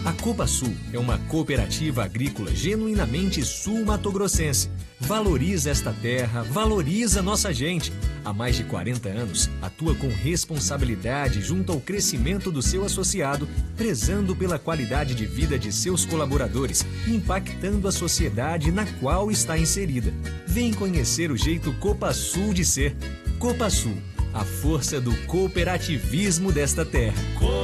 A Copasul é uma cooperativa agrícola genuinamente sul-matogrossense. Valoriza esta terra, valoriza nossa gente. Há mais de 40 anos, atua com responsabilidade junto ao crescimento do seu associado, prezando pela qualidade de vida de seus colaboradores e impactando a sociedade na qual está inserida. Vem conhecer o jeito Copasul de ser. Copasul, a força do cooperativismo desta terra.